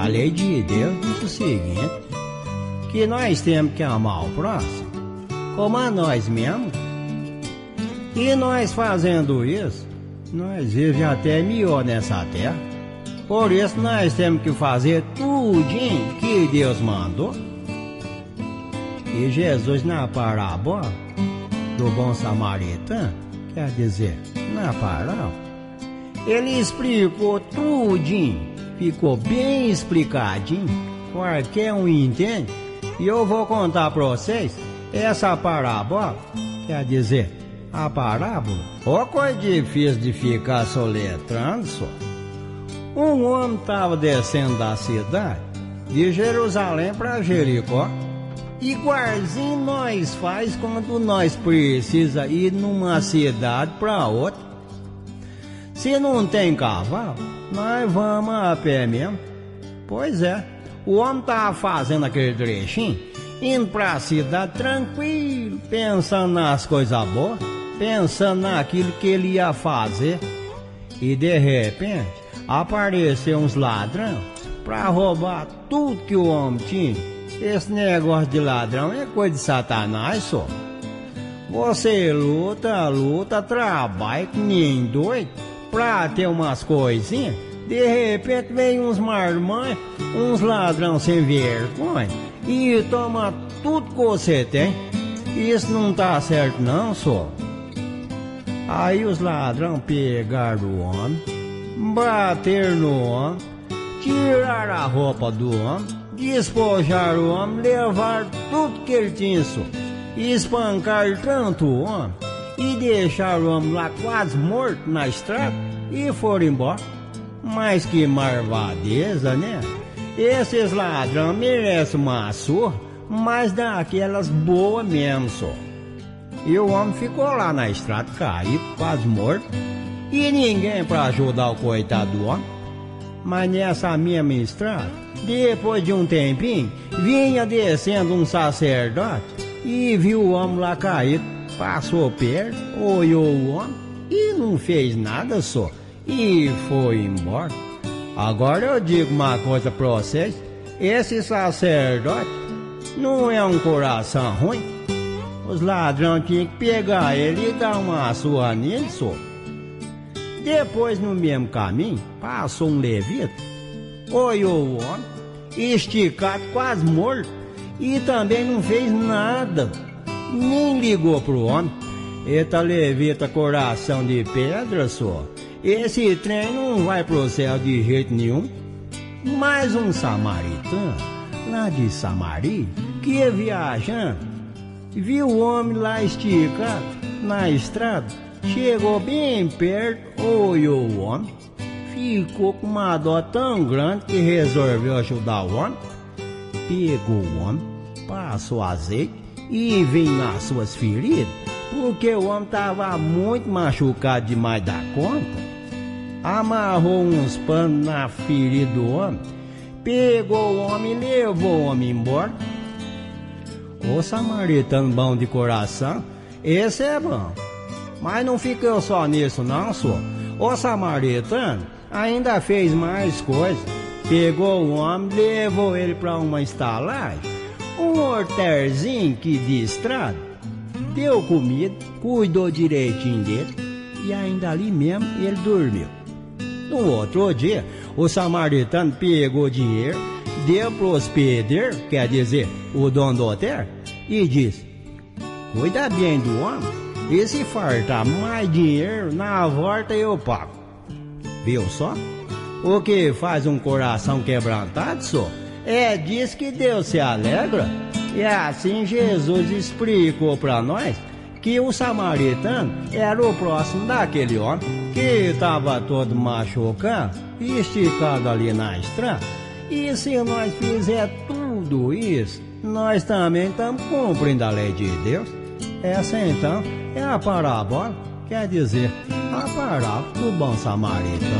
A lei de Deus diz o seguinte, que nós temos que amar o próximo como a nós mesmos. E nós fazendo isso, nós vivemos até melhor nessa terra. Por isso nós temos que fazer tudinho que Deus mandou. E Jesus na parábola do bom samaritano, quer dizer, na parábola, ele explicou tudinho, ficou bem explicadinho, qualquer um entende. E eu vou contar para vocês essa parábola, quer dizer, a parábola. Ó, coisa difícil de ficar soletrando só. Um homem estava descendo da cidade de Jerusalém para Jericó. Igualzinho nós faz quando nós precisa ir numa cidade para outra. Se não tem cavalo, nós vamos a pé mesmo. Pois é, o homem estava fazendo aquele trechinho, indo para a cidade tranquilo, pensando nas coisas boas, pensando naquilo que ele ia fazer. E de repente apareceu uns ladrões para roubar tudo que o homem tinha. Esse negócio de ladrão é coisa de Satanás só. Você luta, trabalha que nem doido pra ter umas coisinhas. De repente vem uns marmanjos, uns ladrões sem vergonha e toma tudo que você tem. Isso não tá certo não, só. Aí os ladrões pegaram o homem, bateram no homem, tiraram a roupa do homem, despojaram o homem, levaram tudo que ele tinha, só. Espancaram tanto o homem e deixaram o homem lá quase morto na estrada e foram embora. Mas que marvadeza, né? Esses ladrões merecem uma surra, mas daquelas boas mesmo, só. E o homem ficou lá na estrada, caído, quase morto, e ninguém para ajudar o coitado do homem. Mas nessa mesma estrada, depois de um tempinho, vinha descendo um sacerdote e viu o homem lá caído, passou perto, olhou o homem e não fez nada, só, e foi embora. Agora eu digo uma coisa para vocês, esse sacerdote não é um coração ruim. Os ladrões tinham que pegar ele e dar uma surra nele, só. Depois, no mesmo caminho, passou um levita, olhou o homem, esticado, quase morto, e também não fez nada, nem ligou pro homem. Eita levita, coração de pedra, só. Esse trem não vai pro céu de jeito nenhum. Mais um samaritano, lá de Samaria, que ia viajando, viu o homem lá esticado na estrada, chegou bem perto, olhou o homem, ficou com uma dó tão grande que resolveu ajudar o homem. Pegou o homem, passou azeite e veio nas suas feridas, porque o homem estava muito machucado demais da conta. Amarrou uns panos na ferida do homem, pegou o homem e levou o homem embora. Ô samaritano bom de coração, esse é bom. Mas não ficou só nisso não, só. O samaritano ainda fez mais coisa. Pegou o homem, levou ele para uma estalagem, um hortelzinho que de estrada, deu comida, cuidou direitinho dele e ainda ali mesmo ele dormiu. No outro dia, o samaritano pegou dinheiro, deu pro hospedeiro, quer dizer, o dono do hotel, e disse: cuida bem do homem, e se faltar mais dinheiro, na volta eu pago. Viu só? O que faz um coração quebrantado, só, é disso que Deus se alegra. E assim Jesus explicou para nós que o samaritano era o próximo daquele homem que estava todo machucado e esticado ali na estrada. E se nós fizer tudo isso, nós também estamos cumprindo a lei de Deus. Essa então é a parábola, quer dizer, a parábola do bom samaritano.